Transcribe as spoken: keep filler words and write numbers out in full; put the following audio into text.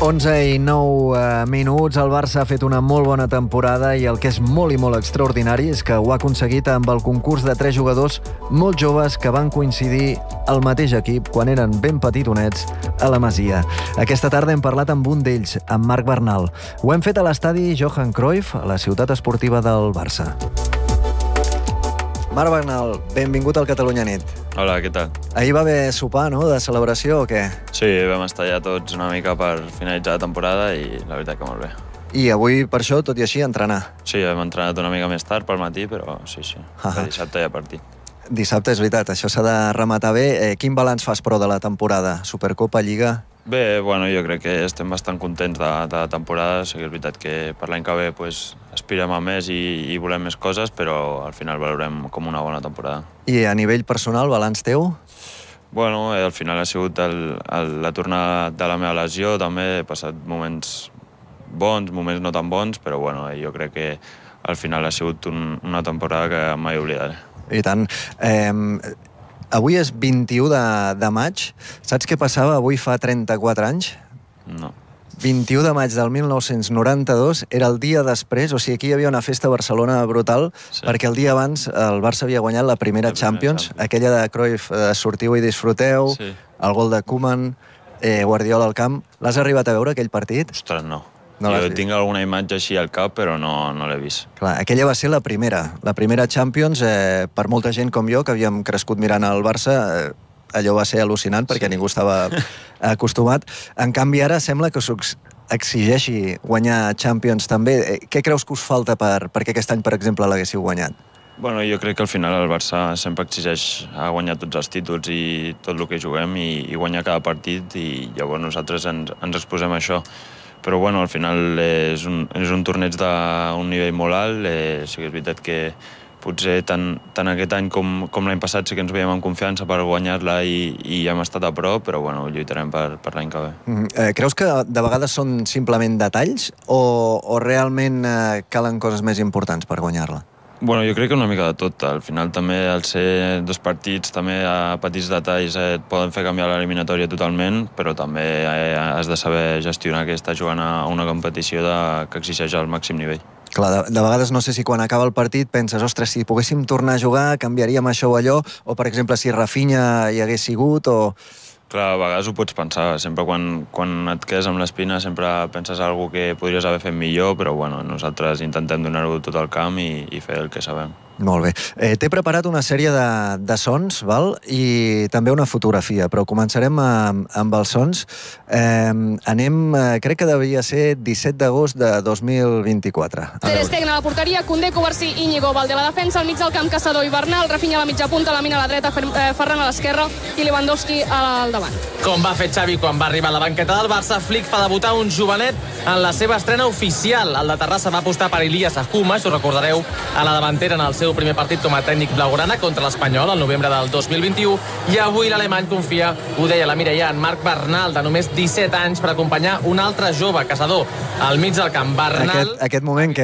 onze i nou eh, minuts, el Barça ha fet una molt bona temporada i el que és molt i molt extraordinari és que ho ha aconseguit amb el concurs de tres jugadors molt joves que van coincidir al mateix equip quan eren ben petitonets a la Masia. Aquesta tarda hem parlat amb un d'ells, amb Marc Bernal. Ho hem fet a l'estadi Johan Cruyff, a la ciutat esportiva del Barça. Marc Bernal, benvingut al Catalunya Nit. Hola, què tal? Ahir va haver sopar, no?, de celebració o què? Sí, vam estar ja tots una mica per finalitzar la temporada i la veritat que molt bé. I avui, per això, tot i així, entrenar. Sí, hem entrenat una mica més tard pel matí, però sí, sí, per dissabte ja partit. Dissabte, és veritat, això s'ha de rematar bé. Eh, quin balanç fas, però, de la temporada? Supercopa, Lliga? Bé, bueno, jo crec que estem bastant contents de, de la temporada. Sí que és veritat que per l'any que ve pues, aspirem a més i, i volem més coses, però al final valorem com una bona temporada. I a nivell personal, balanç teu? Bueno, eh, al final ha sigut el, el, la tornada de la meva lesió, també he passat moments bons, moments no tan bons, però bueno, eh, jo crec que al final ha sigut un, una temporada que mai oblidaré. I tant. Eh, avui és vint-i-u de, de maig. Saps què passava avui fa trenta-quatre anys? No. vint-i-u de maig del mil nou-cents noranta-dos era el dia després, o sigui, aquí hi havia una festa a Barcelona brutal, sí. Perquè el dia abans el Barça havia guanyat la primera, la primera Champions, Champions, aquella de Cruyff, eh, sortiu i disfruteu, sí. El gol de Koeman, eh, Guardiola al camp. L'has arribat a veure, aquell partit? Ostres, no. No jo tinc alguna imatge així al cap, però no, no l'he vist. Clar, aquella va ser la primera. La primera Champions, eh, per molta gent com jo, que havíem crescut mirant el Barça, eh, allò va ser al·lucinant, perquè sí. Ningú estava acostumat. En canvi, ara sembla que us exigeixi guanyar Champions també. Què creus que us falta per, perquè aquest any, per exemple, l'haguéssiu guanyat? Bueno, jo crec que al final el Barça sempre exigeix a guanyar tots els títols i tot el que juguem i, i guanyar cada partit, i llavors nosaltres ens, ens exposem a això. Però bueno, al final és un, és un torneig d'un nivell molt alt. Eh, sí que és veritat que potser tant, tant aquest any com, com l'any passat sí que ens veiem amb confiança per guanyar-la i, i hem estat a prop, però bueno, lluitarem per, per l'any que ve. Mm, eh, creus que de vegades són simplement detalls o, o realment eh, calen coses més importants per guanyar-la? Bueno, jo crec que una mica de tot. Al final també, al ser dos partits, també a petits detalls eh, et poden fer canviar l'eliminatòria totalment, però també eh, has de saber gestionar que estàs jugant a una competició de, que exigeix el màxim nivell. Clar, de, de vegades no sé si quan acaba el partit penses, ostres, si poguéssim tornar a jugar, canviaríem això o allò, o per exemple si Rafinha hi hagués sigut, o... Clar, a vegades ho pots pensar. Sempre quan, quan et quedes amb l'espina sempre penses alguna que podries haver fet millor, però bueno, nosaltres intentem donar-ho tot al camp i, i fer el que sabem. Molt bé. Eh, T'he preparat una sèrie de, de sons, val? I també una fotografia, però començarem amb, amb els sons. Eh, anem, eh, crec que devia ser disset d'agost de dos mil vint-i-quatre. Ter Stegen a la porteria, Koundé, Kovarsí, Íñigo, Valde a la defensa, al mig del camp Caçador i Bernal, Rafinha a la mitja punta, Lamine a la dreta, Ferran a l'esquerra i Lewandowski al davant. Com va fer Xavi quan va arribar a la banqueta del Barça, Flick fa debutar un jovenet en la seva estrena oficial. El de Terrassa va apostar per Ilias Akouma, si us recordareu, a la davantera en el seu primer partit com a tècnic blaugrana contra l'Espanyol el novembre del dos mil vint-i-u, i avui l'alemany confia, ho deia la Mireia, en Marc Bernal, de només disset anys, per acompanyar un altre jove, Caçador, al mig del camp. Bernal... Aquest, aquest moment que